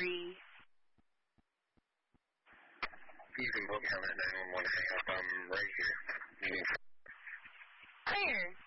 free. You can put me on that 911 hang up. I'm right here. Where?